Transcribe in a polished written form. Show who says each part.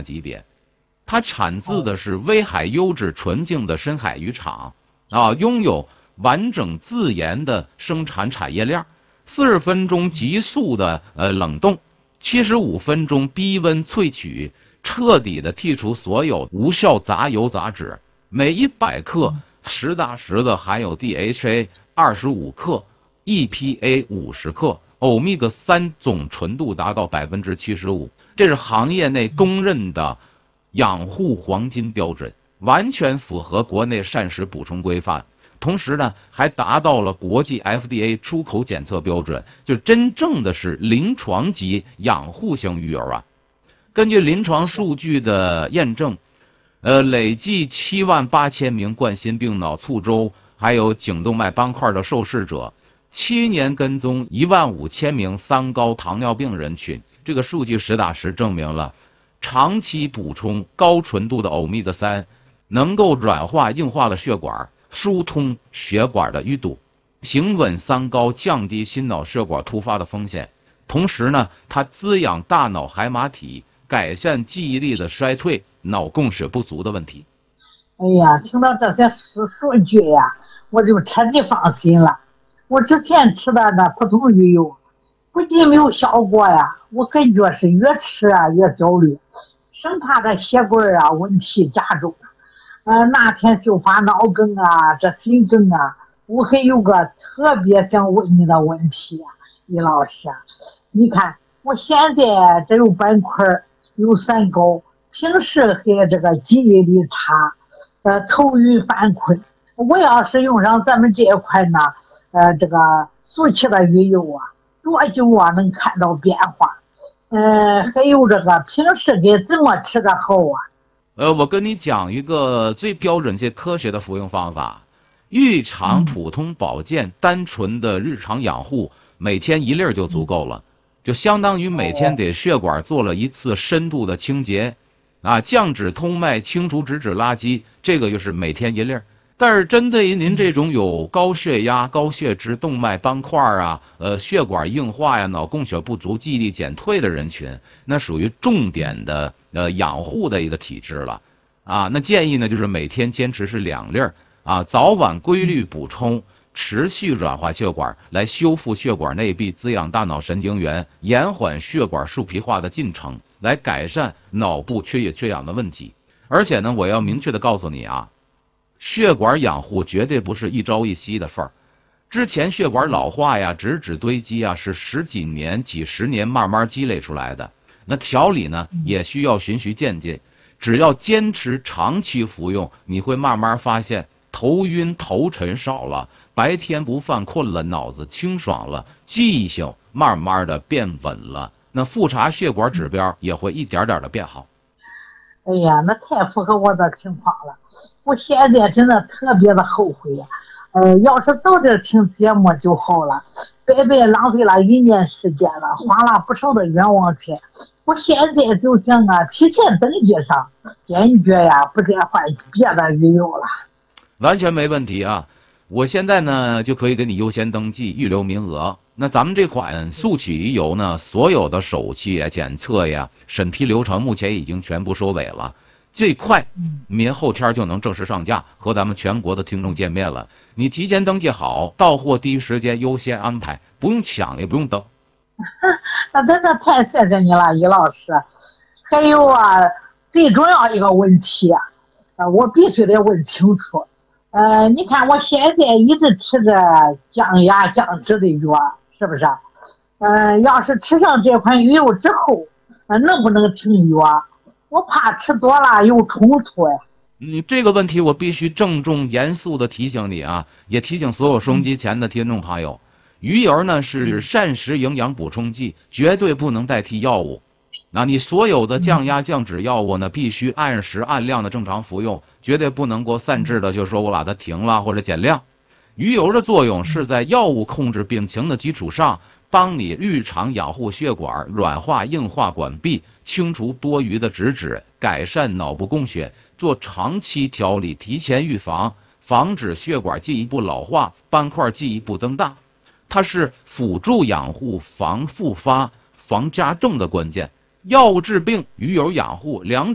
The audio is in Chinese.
Speaker 1: 级别。它产自的是威海优质纯净的深海渔场啊，拥有完整自研的生产产业链，40分钟急速的冷冻，75分钟低温萃取，彻底的剔除所有无效杂油杂质。每100克实打实的含有 DHA 25克、EPA 50克，欧米伽3总纯度达到75%，这是行业内公认的养护黄金标准，完全符合国内膳食补充规范。同时呢，还达到了国际 FDA 出口检测标准，就真正的是临床级养护型鱼油啊。根据临床数据的验证，累计78000名冠心病、脑卒中还有颈动脉斑块的受试者，7年跟踪15000名3高糖尿病人群，这个数据实打实证明了，长期补充高纯度的欧米伽3，能够软化硬化的血管，疏通血管的淤堵，平稳3高，降低心脑血管突发的风险。同时呢，它滋养大脑海马体，改善记忆力的衰退、脑供血不足的问题。
Speaker 2: 哎呀，听到这些数据呀，我就彻底放心了。我之前吃的那普通鱼油，不仅没有效果呀，我感觉是越吃啊越焦虑，生怕这血管啊问题加重。那天就发脑梗啊，这心梗啊，我还有个特别想问你的问题啊，李老师，你看我现在这有斑块，有3高，平时还这个记忆力差，头晕犯困。我要是用上咱们这一款呢，这个速气的鱼油啊，多久啊能看到变化？还有这个平时该怎么吃个好啊？
Speaker 1: 我跟你讲一个最标准且科学的服用方法，日常普通保健，单纯的日常养护，每天1粒就足够了，就相当于每天给血管做了1次深度的清洁，啊，降脂通脉，清除脂质垃圾，这个就是每天1粒。但是针对于您这种有高血压、高血脂、动脉斑块啊、血管硬化呀、脑供血不足、记忆力减退的人群，那属于重点的养护的一个体质了，啊，那建议呢就是每天坚持是2粒啊，早晚规律补充，持续软化血管，来修复血管内壁，滋养大脑神经元，延缓血管树皮化的进程，来改善脑部缺液缺氧的问题。而且呢，我要明确的告诉你啊，血管养护绝对不是一朝一夕的事儿，之前血管老化呀、脂质堆积啊，是10几年、几10年慢慢积累出来的。那调理呢，也需要循序渐进，只要坚持长期服用，你会慢慢发现头晕头沉少了，白天不犯困了，脑子清爽了，记忆性慢慢的变稳了，那复查血管指标也会一点点的变好。
Speaker 2: 哎呀，那太符合我的情况了，我现在真的特别的后悔呀。要是早点听节目就好了，白白浪费了1年时间了，花了不少的冤枉钱。我现在就想啊，提前登记上，坚决呀不再换别的鱼油了。
Speaker 1: 完全没问题啊！我现在呢就可以给你优先登记，预留名额。那咱们这款速起鱼油呢，所有的手续呀、检测呀、审批流程目前已经全部收尾了，最快明后天就能正式上架，和咱们全国的听众见面了。你提前登记好，到货第一时间优先安排，不用抢也不用等。
Speaker 2: 那真的太谢谢你了，李老师。还有啊，最重要一个问题啊，我必须得问清楚。你看我现在一直吃着降压降脂的药，是不是？要是吃上这款鱼油之后，能不能停药？我怕吃多了有冲突呀。
Speaker 1: 这个问题我必须郑重严肃的提醒你啊，也提醒所有收音机前的听众朋友，鱼油呢是膳食营养补充剂，绝对不能代替药物。那你所有的降压降脂药物呢，必须按时按量的正常服用，绝对不能够散治的，就是说我把它停了或者减量。鱼油的作用是在药物控制病情的基础上，帮你日常养护血管，软化硬化管壁，清除多余的脂质，改善脑部供血，做长期调理，提前预防，防止血管进一步老化，斑块进一步增大。它是辅助养护、防复发、防加重的关键。药物治病，鱼油养护，两